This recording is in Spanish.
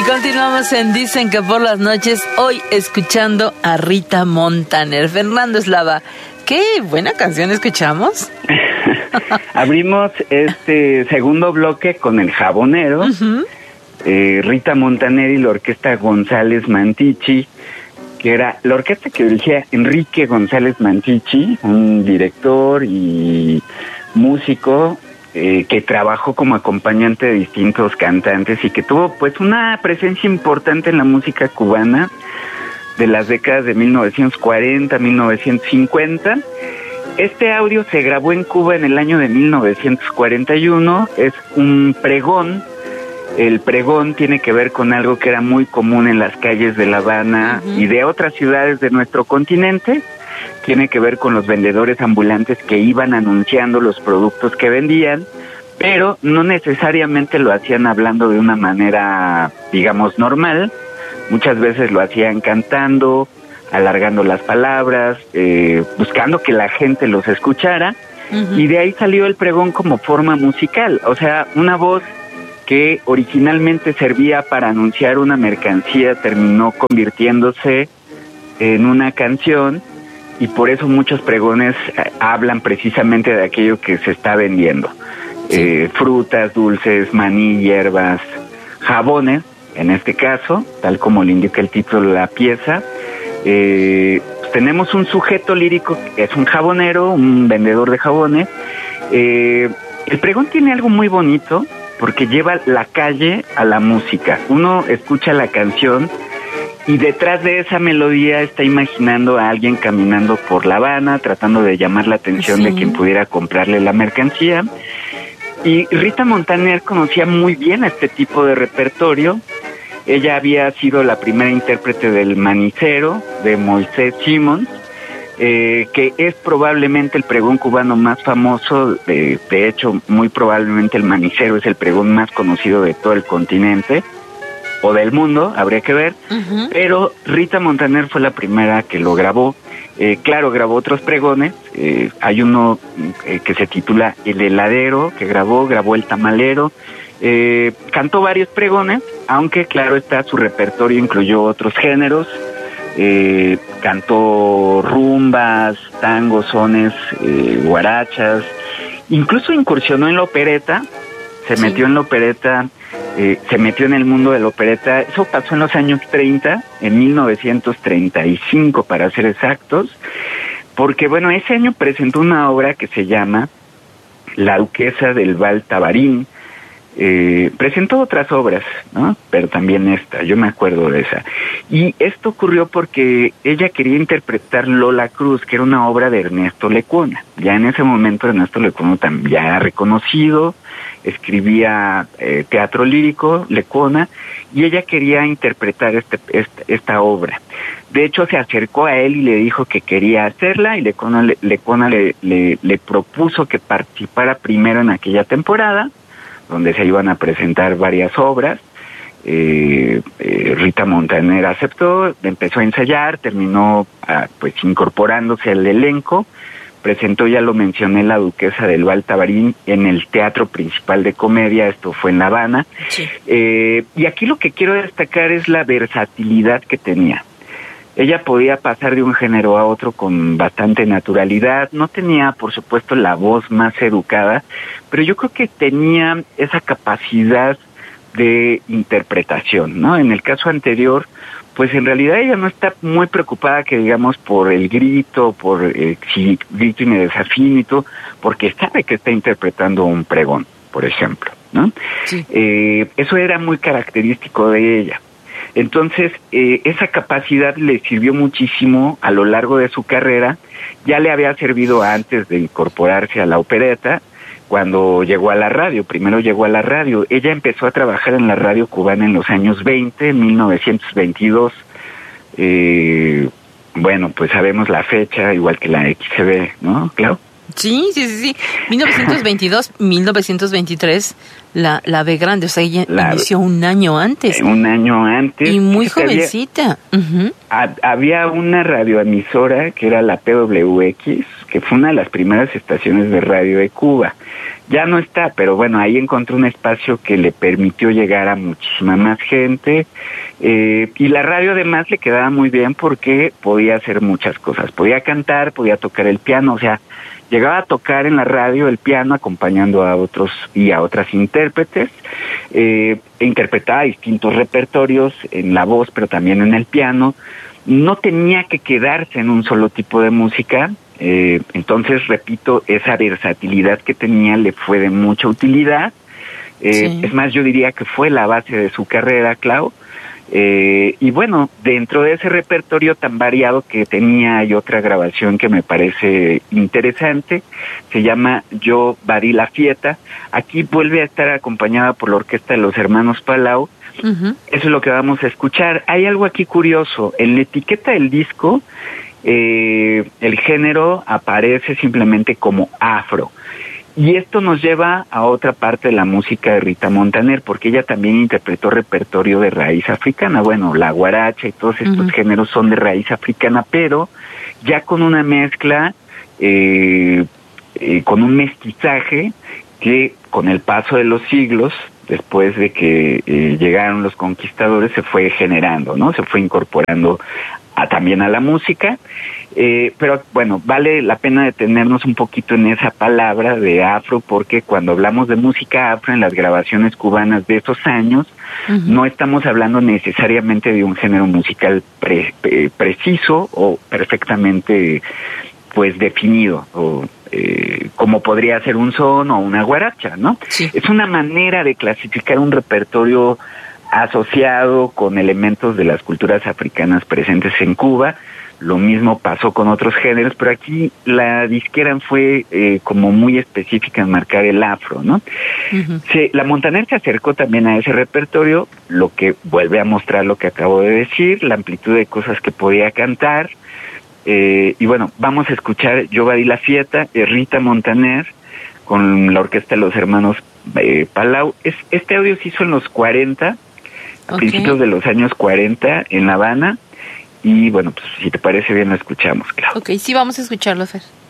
Continuamos en Dicen que por las noches, hoy escuchando a Rita Montaner. Fernando Eslava, qué buena canción escuchamos. Abrimos este segundo bloque con El Jabonero, Rita Montaner y la orquesta González Mantichi, que era la orquesta que dirigía Enrique González Mantichi, un director y músico que trabajó como acompañante de distintos cantantes y que tuvo pues una presencia importante en la música cubana de las décadas de 1940, 1950. Este audio se grabó en Cuba en el año de 1941, es un pregón. El pregón tiene que ver con algo que era muy común en las calles de La Habana y de otras ciudades de nuestro continente. Tiene que ver con los vendedores ambulantes que iban anunciando los productos que vendían, pero no necesariamente lo hacían hablando de una manera, digamos, normal. Muchas veces lo hacían cantando, alargando las palabras, buscando que la gente los escuchara, y de ahí salió el pregón como forma musical, o sea, una voz que originalmente servía para anunciar una mercancía terminó convirtiéndose en una canción, y por eso muchos pregones hablan precisamente de aquello que se está vendiendo. Frutas, dulces, maní, hierbas, jabones, en este caso, tal como le indica el título de la pieza. Tenemos un sujeto lírico que es un jabonero, un vendedor de jabones. El pregón tiene algo muy bonito porque lleva la calle a la música. Uno escucha la canción y detrás de esa melodía está imaginando a alguien caminando por La Habana, tratando de llamar la atención de quien pudiera comprarle la mercancía. Y Rita Montaner conocía muy bien este tipo de repertorio. Ella había sido la primera intérprete del Manicero, de Moisés Simons, que es probablemente el pregón cubano más famoso. De hecho, muy probablemente el Manicero es el pregón más conocido de todo el continente, o del mundo, habría que ver, pero Rita Montaner fue la primera que lo grabó. Claro, grabó otros pregones, hay uno que se titula El Heladero, que grabó El Tamalero, cantó varios pregones, aunque claro está, su repertorio incluyó otros géneros, cantó rumbas, tangos, sones, guarachas, incluso incursionó en la opereta, se metió en la opereta, se metió en el mundo de la opereta. Eso pasó en los años 30, en 1935 para ser exactos, porque bueno, ese año presentó una obra que se llama La Duquesa del Val Tabarín. Presentó otras obras, ¿no? Pero también esta, yo me acuerdo de esa. Y esto ocurrió porque ella quería interpretar Lola Cruz, que era una obra de Ernesto Lecuona. Ya en ese momento Ernesto Lecuona también ya era reconocido, escribía teatro lírico, Lecuona, y ella quería interpretar esta obra. De hecho, se acercó a él y le dijo que quería hacerla, y Lecuona le propuso que participara primero en aquella temporada, donde se iban a presentar varias obras. Rita Montaner aceptó, empezó a ensayar, terminó pues incorporándose al elenco, presentó, ya lo mencioné, La Duquesa del Val Tabarín en el Teatro Principal de Comedia, esto fue en La Habana. Y aquí lo que quiero destacar es la versatilidad que tenía. Ella podía pasar de un género a otro con bastante naturalidad. No tenía, por supuesto, la voz más educada, pero yo creo que tenía esa capacidad de interpretación, ¿no? En el caso anterior, pues en realidad ella no está muy preocupada, que digamos, por el grito, por si grito y me desafío y todo, porque sabe que está interpretando un pregón, por ejemplo, ¿no? Eso era muy característico de ella. Entonces, esa capacidad le sirvió muchísimo a lo largo de su carrera. Ya le había servido antes de incorporarse a la opereta, cuando llegó a la radio. Primero llegó a la radio. Ella empezó a trabajar en la radio cubana en los años 20, en 1922. Bueno, pues sabemos la fecha, igual que la XCB, ¿no? Claro. Sí. 1922, 1923, la B grande, o sea, ella inició un año antes. Un año antes. Y muy jovencita. Había una radioemisora que era la PWX, que fue una de las primeras estaciones de radio de Cuba. Ya no está, pero bueno, ahí encontró un espacio que le permitió llegar a muchísima más gente, y la radio además le quedaba muy bien porque podía hacer muchas cosas, podía cantar, podía tocar el piano, o sea, llegaba a tocar en la radio el piano acompañando a otros y a otras intérpretes, interpretaba distintos repertorios en la voz, pero también en el piano. No tenía que quedarse en un solo tipo de música, entonces, repito, esa versatilidad que tenía le fue de mucha utilidad. Sí. Es más, yo diría que fue la base de su carrera, Clau. Y bueno, dentro de ese repertorio tan variado que tenía, hay otra grabación que me parece interesante, se llama Yo Badí la Fieta. Aquí vuelve a estar acompañada por la orquesta de los hermanos Palau. Uh-huh. Eso es lo que vamos a escuchar. Hay algo aquí curioso, en la etiqueta del disco, el género aparece simplemente como afro. Y esto nos lleva a otra parte de la música de Rita Montaner, porque ella también interpretó repertorio de raíz africana. Bueno, la guaracha y todos estos uh-huh. géneros son de raíz africana, pero ya con una mezcla, con un mestizaje que con el paso de los siglos, después de que llegaron los conquistadores, se fue generando, ¿no? Se fue incorporando también a la música. Pero bueno, vale la pena detenernos un poquito en esa palabra de afro, porque cuando hablamos de música afro en las grabaciones cubanas de esos años, uh-huh. no estamos hablando necesariamente de un género musical preciso o perfectamente pues definido, o como podría ser un son o una guaracha, ¿no? Sí. Es una manera de clasificar un repertorio asociado con elementos de las culturas africanas presentes en Cuba. Lo mismo pasó con otros géneros, pero aquí la disquera fue como muy específica en marcar el afro, ¿no? Uh-huh. Sí, la Montaner se acercó también a ese repertorio, lo que vuelve a mostrar lo que acabo de decir, la amplitud de cosas que podía cantar. Y bueno, vamos a escuchar Yo Badí la Fieta, Rita Montaner, con la orquesta de los hermanos Palau. Este audio se hizo en los 40, a principios de los años 40, en La Habana. Y bueno, pues si te parece bien lo escuchamos, claro. Ok, sí, vamos a escucharlo, Fer.